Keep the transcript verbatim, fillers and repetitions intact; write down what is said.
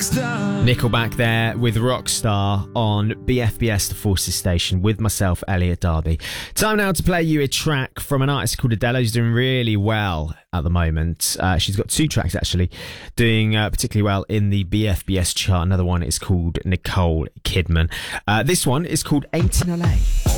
Nickelback there with Rockstar on B F B S The Forces Station with myself, Elliot Darby. Time now to play you a track from an artist called Adele, who's doing really well at the moment. Uh, she's got two tracks actually doing uh, particularly well in the B F B S chart. Another one is called Nicole Kidman. Uh, this one is called Ain't in L A.